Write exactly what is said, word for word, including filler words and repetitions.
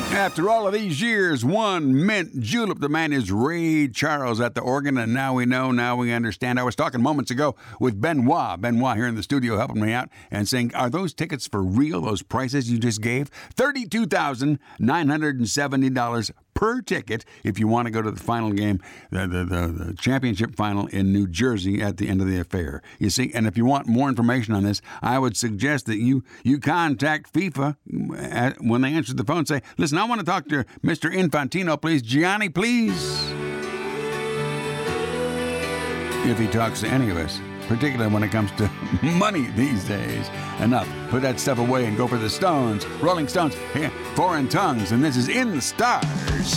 After all of these years, one mint julep. The man is Ray Charles at the organ, and now we know, now we understand. I was talking moments ago with Benoit. Benoit here in the studio helping me out and saying, are those tickets for real, those prices you just gave? thirty-two thousand nine hundred seventy dollars per ticket if you want to go to the final game, the, the, the, the championship final in New Jersey at the end of the affair. You see, and if you want more information on this, I would suggest that you, you contact FIFA at, when they answer the phone, say, listen, I want to talk to Mister Infantino, please. Gianni, please. If he talks to any of us, particularly when it comes to money these days. Enough. Put that stuff away and go for the Stones. Rolling Stones, here, Foreign Tongues, and this is In the Stars.